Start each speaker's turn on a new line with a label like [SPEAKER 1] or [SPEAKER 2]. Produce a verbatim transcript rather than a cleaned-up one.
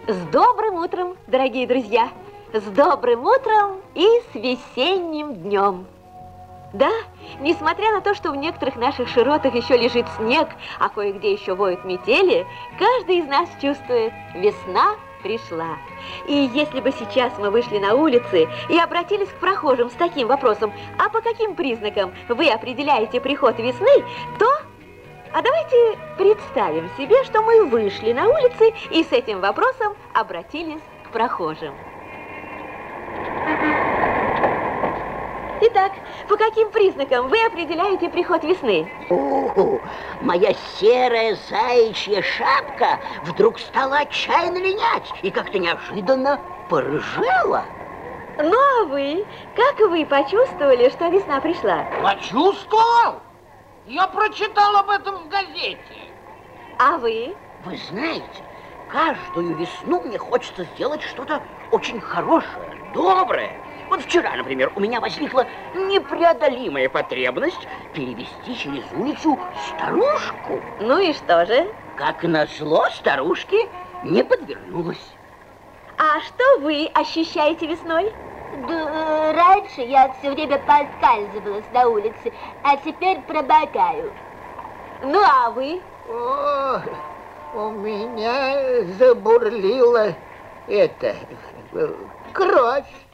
[SPEAKER 1] С добрым утром, дорогие друзья! С добрым утром и с весенним днем! Да, несмотря на то, что в некоторых наших широтах еще лежит снег, а кое-где еще воют метели, каждый из нас чувствует, весна пришла. И если бы сейчас мы вышли на улицы и обратились к прохожим с таким вопросом, а по каким признакам вы определяете приход весны, то... А давайте представим себе, что мы вышли на улицы и с этим вопросом обратились к прохожим. Итак, по каким признакам вы определяете приход весны?
[SPEAKER 2] О, моя серая заячья шапка вдруг стала отчаянно линять и как-то неожиданно порыжела.
[SPEAKER 1] Ну, а вы? Как вы почувствовали, что весна пришла?
[SPEAKER 3] Почувствовал? Я прочитал об этом в газете.
[SPEAKER 1] А вы?
[SPEAKER 2] Вы знаете, каждую весну мне хочется сделать что-то очень хорошее, доброе. Вот вчера, например, у меня возникла непреодолимая потребность перевести через улицу старушку.
[SPEAKER 1] Ну и что же?
[SPEAKER 2] Как назло, старушке не подвернулась.
[SPEAKER 1] А что вы ощущаете весной?
[SPEAKER 4] Да, раньше я все время поскальзывалась на улице, а теперь промокаю.
[SPEAKER 1] Ну, а вы?
[SPEAKER 5] О, у меня забурлила это, кровь.